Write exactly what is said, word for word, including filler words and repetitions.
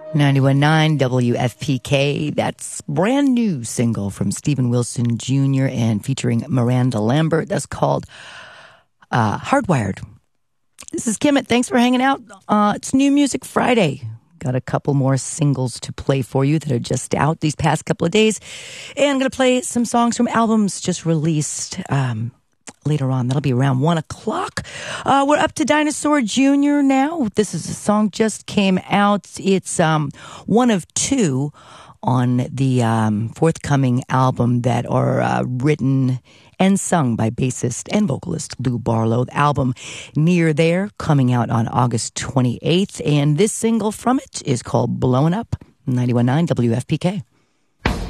ninety-one point nine W F P K. That's brand new single from Steven Wilson Junior and featuring Miranda Lambert. That's called uh, Hardwired. This is Kimmett. Thanks for hanging out. Uh, it's New Music Friday. Got a couple more singles to play for you that are just out these past couple of days. And I'm going to play some songs from albums just released um, later on. That'll be around one o'clock. Uh, we're up to Dinosaur Junior now. This is a song just came out. It's um, one of two on the um, forthcoming album that are uh, written and sung by bassist and vocalist Lou Barlow. The album Near There, coming out on August twenty-eighth. And this single from it is called Blowin' Up, ninety-one point nine W F P K.